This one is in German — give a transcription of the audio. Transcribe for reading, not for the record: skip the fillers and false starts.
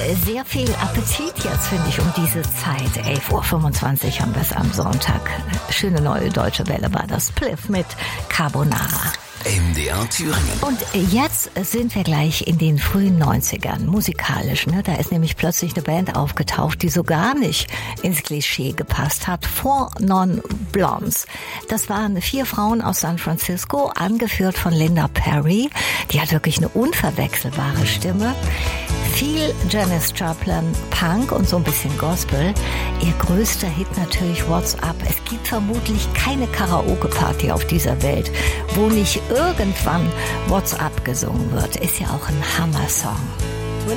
sehr viel Appetit jetzt, finde ich, um diese Zeit. 11:25 Uhr haben wir es am Sonntag. Schöne neue deutsche Welle war das. Spliff mit Carbonara. MDR Thüringen. Und jetzt sind wir gleich in den frühen 90ern, musikalisch. Ne? Da ist nämlich plötzlich eine Band aufgetaucht, die so gar nicht ins Klischee gepasst hat. Four Non Blondes. Das waren 4 Frauen aus San Francisco, angeführt von Linda Perry. Die hat wirklich eine unverwechselbare Stimme. Viel Janis Joplin, Punk und so ein bisschen Gospel. Ihr größter Hit natürlich What's Up. Es gibt vermutlich keine Karaoke-Party auf dieser Welt, wo nicht irgendwann What's Up gesungen wird. Ist ja auch ein Hammer-Song.